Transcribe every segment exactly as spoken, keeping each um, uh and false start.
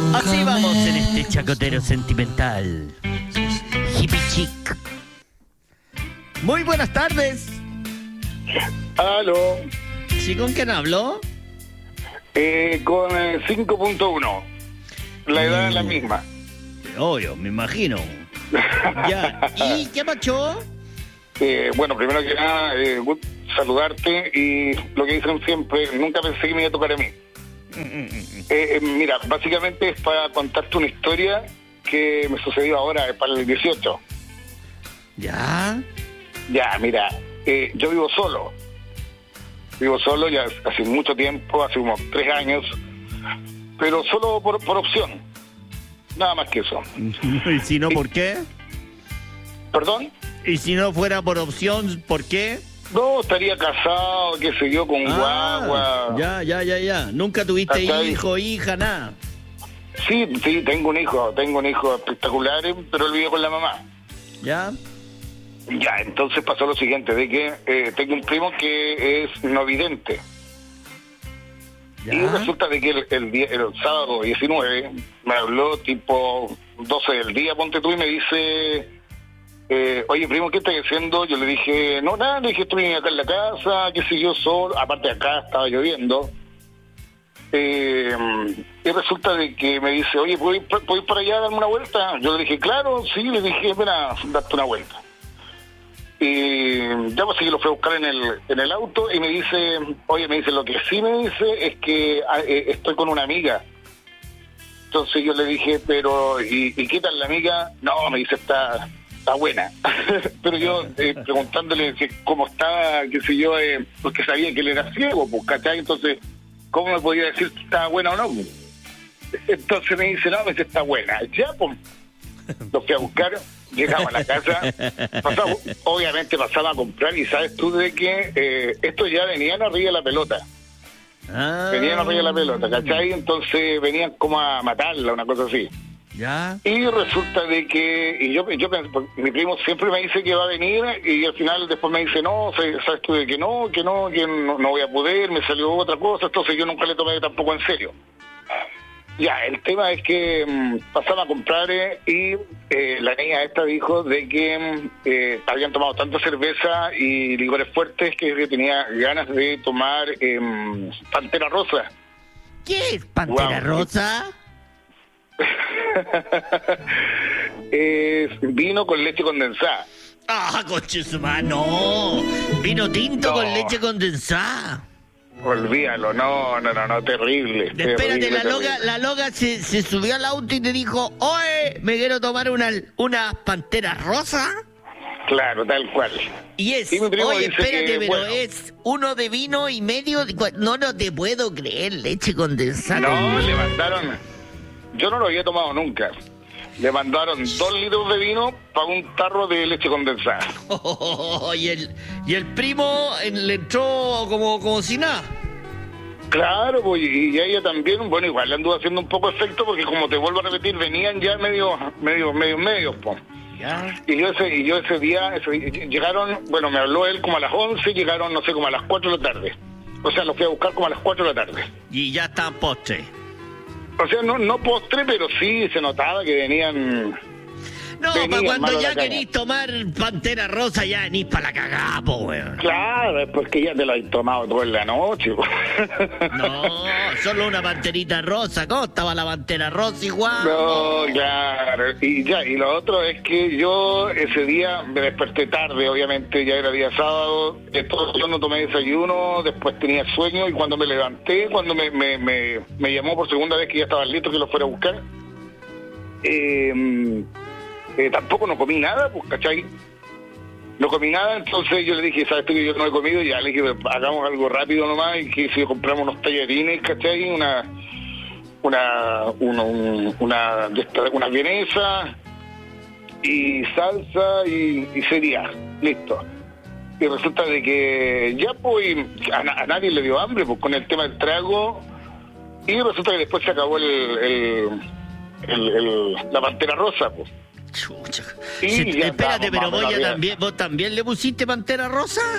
Así vamos en este chacotero sentimental. Hippie chic. Muy buenas tardes. Aló. ¿Sí, con quién habló? Eh, con el cinco punto uno. La edad es la misma. Obvio, me imagino. Ya. ¿Y qué pasó? Eh, bueno, primero que nada, eh, saludarte y lo que dicen siempre, nunca pensé que me iba a tocar a mí. Eh, eh, mira, básicamente es para contarte una historia que me sucedió ahora, para el dieciocho. ¿Ya? Ya, mira, eh, yo vivo solo. Vivo solo ya hace mucho tiempo, hace unos tres años, pero solo por, por opción. Nada más que eso. ¿Y si no, por qué? ¿Perdón? ¿Y si no fuera por opción, por qué? No, estaría casado, qué sé yo, con Ah, guagua. Ya, ya, ya, ya. Nunca tuviste Acá hay- hijo, hija, nada. Sí, sí, tengo un hijo, tengo un hijo espectacular, pero él vive con la mamá. ¿Ya? Ya, entonces pasó lo siguiente, de que eh, tengo un primo que es no vidente. ¿Ya? Y resulta de que el, el, día, el sábado diecinueve me habló tipo doce del día, ponte tú, y me dice, eh, oye primo, ¿qué estás haciendo? Yo le dije, no, nada, le dije, estoy acá en la casa, qué sé yo, solo, aparte acá estaba lloviendo. Eh, y resulta de que me dice, oye, ¿puedo ir, ¿puedo ir para allá a darme una vuelta? Yo le dije, claro, sí, le dije, ven a darte una vuelta. Y ya pues sí que lo fui a buscar en el en el auto y me dice, oye, me dice, lo que sí me dice es que ah, eh, estoy con una amiga. Entonces yo le dije, pero, ¿y, y qué tal la amiga? No, me dice, está está buena. Pero yo eh, preguntándole que cómo estaba, qué sé yo, eh, porque sabía que él era ciego, pues, ¿cachai? Entonces, ¿cómo me podía decir si estaba buena o no? Entonces me dice, no, me dice, está buena. Ya, pues, lo fui a buscar. Llegaba a la casa, pasaba, obviamente pasaba a comprar y sabes tú de que eh, estos ya venían arriba de la pelota, Ah. venían arriba de la pelota, ¿cachai? Entonces venían como a matarla, una cosa así. ¿Ya? Y resulta de que, y yo, yo pensé, mi primo siempre me dice que va a venir y al final después me dice, no, sabes tú de que no, que no, que no, no voy a poder, me salió otra cosa, entonces yo nunca le tomé tampoco en serio. Ya, el tema es que mmm, pasaba a comprar eh, y eh, la niña esta dijo de que eh, habían tomado tanta cerveza y licores fuertes que tenía ganas de tomar eh, Pantera Rosa. ¿Qué es Pantera Guau. Rosa? Es vino con leche condensada. Ah, coche su mano. Vino tinto No. con leche condensada. Olvídalo, no, no, no, no, terrible. Espérate, terrible, la terrible. loca, la loca se, se subió al auto y te dijo, oye, me quiero tomar una, una Pantera Rosa. Claro, tal cual. Y es, Y mi primo oye, dice espérate, que, pero bueno. es uno de vino y medio. de cua- No, no te puedo creer, leche condensada. No, le mandaron, yo no lo había tomado nunca. Le mandaron dos litros de vino para un tarro de leche condensada. Oh, y, el, y el primo eh, le entró como, como si nada. Claro, pues, y a ella también, bueno, igual le anduvo haciendo un poco efecto porque como te vuelvo a repetir, venían ya medio, medio, medio, medios, pues. Ya. Y yo ese, y yo ese día, ese, llegaron, bueno, me habló él como a las once, llegaron, no sé, como a las cuatro de la tarde. O sea, los fui a buscar como a las cuatro de la tarde. Y ya está postre. O sea, no, no postre, pero sí se notaba que venían... No, Venía, para cuando malo ya la caña. querís tomar Pantera Rosa, ya venís para la cagada, po, weón. Claro, es porque ya te lo has tomado todo en la noche. po. No, solo una panterita rosa. ¿Cómo estaba la pantera rosa igual? No, claro. Y ya, y lo otro es que yo ese día me desperté tarde, obviamente, ya era día sábado. Entonces yo no tomé desayuno, después tenía sueño y cuando me levanté, cuando me, me, me, me llamó por segunda vez que ya estaba listo que lo fuera a buscar, eh, eh, tampoco no comí nada, pues, ¿cachai? No comí nada, entonces yo le dije, ¿sabes tú que yo no he comido? Ya le dije, hagamos algo rápido nomás, y que si compramos unos tallarines, ¿cachai? Una, una, uno, un, una, de esta- unas vienesas, y salsa, y, y sería, listo. Y resulta de que ya, pues, a, na- a nadie le dio hambre, pues, con el tema del trago, y resulta que después se acabó el, el, el, el- la Pantera Rosa, pues. Chucha. Sí, Se- ya espérate, estamos, pero vamos, vos, ya arriba. también, vos también le pusiste Pantera Rosa.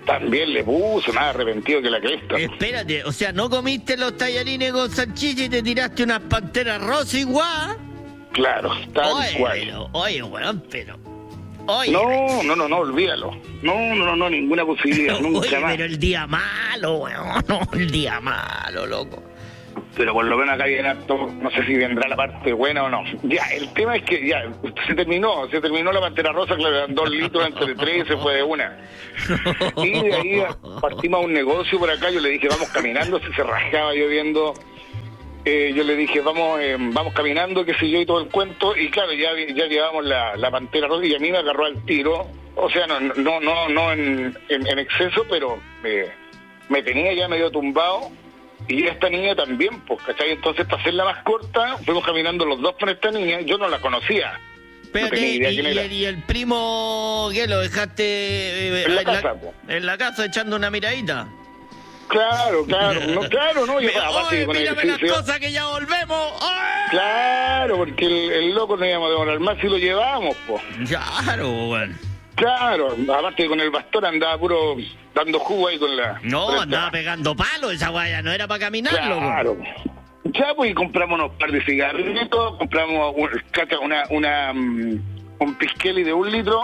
También le puso, más arrepentido que la cresta. Espérate, o sea, ¿no comiste los tallarines con salchicha y te tiraste unas panteras rosas igual? Claro, tal oye, cual. Pero, oye, weón, pero... Oye, no, no, no, no, olvídalo. No, no, no, no, ninguna posibilidad, nunca oye, más. pero el día malo, weón, no, el día malo, loco. Pero por lo menos acá viene harto, no sé si vendrá la parte buena o no. Ya, el tema es que ya, se terminó, se terminó la pantera rosa, claro, eran dos litros entre tres, se fue de una. Y de ahí partimos a un negocio por acá, yo le dije, vamos caminando, si se rascaba lloviendo, eh, yo le dije, vamos eh, vamos caminando, qué sé yo, y todo el cuento, y claro, ya, ya llevamos la, la pantera rosa y a mí me agarró al tiro, o sea, no no no, no en, en, en exceso, pero eh, me tenía ya medio tumbado. Y esta niña también, pues, ¿cachai? Entonces, para hacerla más corta, fuimos caminando los dos con esta niña, yo no la conocía. Espérate, no tenía idea y, quién era. y, y el primo, ¿qué? ¿Lo dejaste eh, En la en, casa, la, po. en la casa echando una miradita? Claro, claro, no, claro, no, yo Me, aparte oye, con el mírame las ejercicio- cosas que ya volvemos. ¡Ay! Claro, porque el, el loco no íbamos a demorar más si lo llevábamos, pues. Claro, weón. Claro, aparte con el bastón andaba puro dando jugo ahí con la... No, con el andaba tema. pegando palos, esa guaya no era para caminarlo. Claro. Ya, pues, y compramos unos par de cigarritos, compramos un- cacha, una, una, mm, un pisqueli de un litro.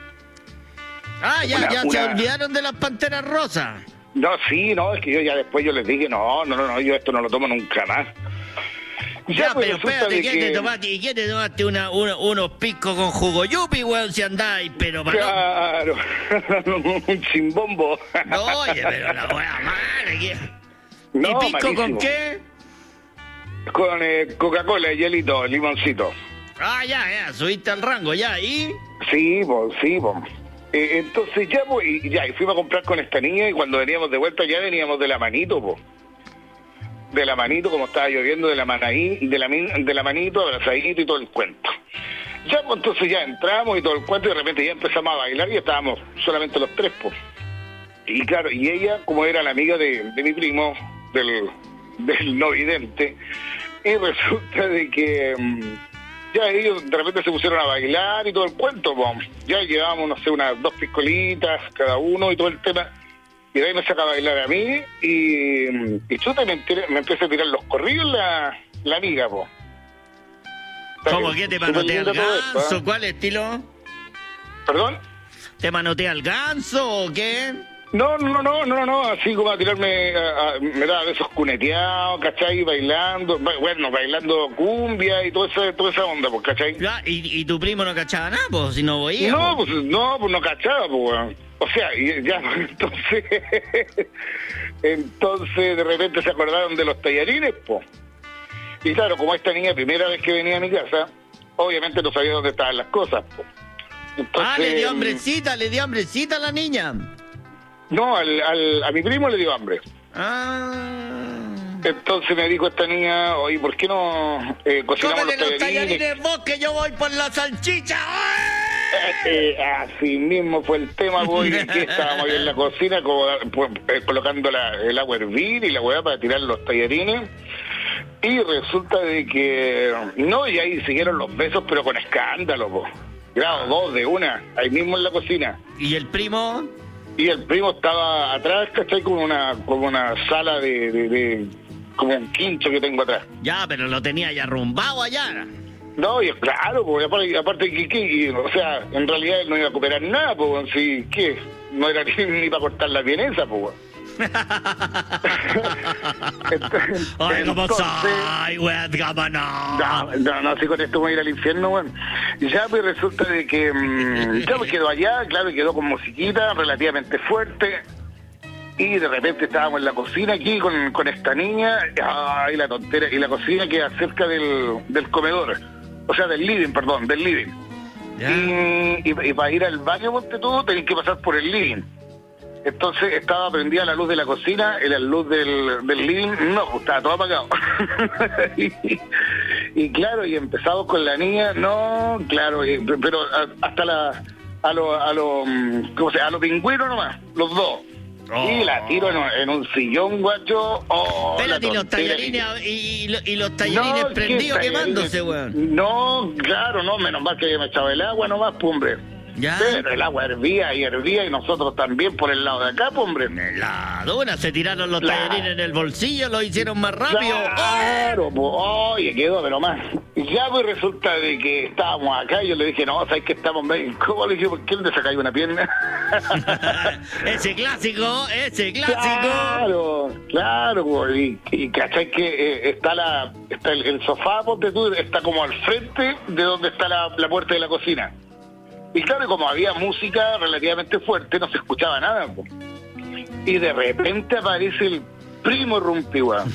Ah, ya, Una- ya se una- olvidaron de las panteras rosas. No, sí, no, es que yo ya después yo les dije, no, no, no, no, yo esto no lo tomo nunca más. Ya, pues, pero resulta espérate, de ¿qué que- te tomaste? ¿Y qué te tomaste? Una, una- unos piscos con jugo yupi, weón, si andáis, pero para Claro, un chimbombo. no... No, oye, pero la wea mala, ¿qué? No, ¿Y pisco con malísimo. qué? Con eh, Coca-Cola, hielito, limoncito. Ah, ya, ya, subiste al rango, ya, ¿y? Sí, pues, sí, pues. Eh, entonces ya, pues, y ya, y fuimos a comprar con esta niña y cuando veníamos de vuelta ya veníamos de la manito, pues. De la manito, como estaba lloviendo, de la manaí, de la, min- de la manito, abrazadito y todo el cuento. Ya, pues, entonces ya entramos y todo el cuento y de repente ya empezamos a bailar y estábamos solamente los tres, pues. Y claro, y ella, como era la amiga de, de mi primo, del, del no vidente, y resulta de que mm, ya ellos de repente se pusieron a bailar y todo el cuento, pues. Ya llevábamos, no sé, unas dos piscolitas cada uno y todo el tema. Y de ahí me saca a bailar a mí y, y chuta, me, enteré- me empecé a tirar los corridos la, la amiga, po. ¿Cómo que te Súper manotea el lindo todo esto, ganso? ¿eh? ¿Cuál estilo? ¿Perdón? ¿Te manotea el ganso o qué? No, no, no, no, no, así como a tirarme, a- a- me daba besos cuneteados, ¿cachai? Bailando, ba- bueno, bailando cumbia y toda esa, toda esa onda, pues, ¿cachai? Ya, ¿Y, y tu primo no cachaba nada, pues, si no voy No, pues no, pues no cachaba, pues, weón. O sea, y ya, entonces, entonces de repente se acordaron de los tallarines, pues. Y claro, como esta niña primera vez que venía a mi casa, obviamente no sabía dónde estaban las cosas, pues. Entonces, Ah, le dio hambrecita, le dio hambrecita a la niña. No, al, al, a mi primo le dio hambre. Ah. Entonces me dijo esta niña, oye, ¿por qué no eh, cocinamos Cómete los los tallarines? tallarines vos, que yo voy por la salchicha. ¡Ay! Eh, así mismo fue el tema, voy, que estábamos ahí en la cocina como, pues, eh, colocando la, el agua a hervir y la hueá para tirar los tallarines. Y resulta de que, no, y ahí siguieron los besos, pero con escándalo, po. Grado dos de una, ahí mismo en la cocina. ¿Y el primo? Y el primo estaba atrás, ¿cachai? Como una, como una sala de, de, de- como un quincho que tengo atrás. Ya, pero lo tenía ya arrumbado allá. No, y claro, pues, aparte, aparte que, que y, o sea, en realidad él no iba a cooperar nada, pues, si, ¿qué? No era ni, ni para cortar la vienesa, pues. Entonces- Ay, ¿cómo entonces- soy, weón? ¿Cómo no? No, no, no, si con esto voy a ir al infierno, weón. Y ya, pues, resulta de que, mm, ya, pues, quedó allá, claro, y quedó con musiquita relativamente fuerte. Y de repente estábamos en la cocina aquí con, con esta niña, ay, la tontera, y la cocina queda cerca del, del comedor, o sea, del living, perdón, del living. Ya. Y, y, y para ir al baño, ponte tú, tenés que pasar por el living. Entonces estaba prendida la luz de la cocina y la luz del, del living, no, pues, estaba todo apagado. y, y claro, y empezamos con la niña, no, claro, y- pero a- hasta la, a los, a los, ¿cómo se llama? A los pingüinos nomás, los dos. Oh. Y la tiro en, un- en un sillón, guacho. Oh, Espérate, la y los tontera tallarines, que- y, y lo- y los tallarines ¿qué prendidos tallarines? quemándose, weón. No, claro, no, menos mal que me echaba el agua nomás, pues, hombre. ¿Ya? Pero el agua hervía y hervía y nosotros también por el lado de acá, pues, hombre. En la duna se tiraron los Claro. tallarines en el bolsillo, lo hicieron más rápido. Claro, pues, oye, quedó, pero más. Ya pues resulta de que estábamos acá y yo le dije, no, sabes que estamos medio incómodos. Le dije, ¿por qué dónde se cayó una pierna? Ese clásico, ese clásico. Claro, claro, pues, y, y cachai que eh, está la está el, el sofá, ponte tú, está como al frente de donde está la, la puerta de la cocina. Y claro, como había música relativamente fuerte, no se escuchaba nada, pues. Y de repente aparece el primo Rumpi, weón.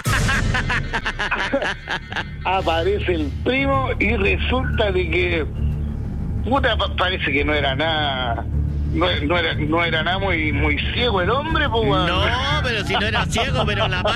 Aparece el primo y resulta de que puta, pa- parece que no era nada, no, no era no era nada muy muy ciego el hombre, pues, weón. No, pero si no era ciego, pero la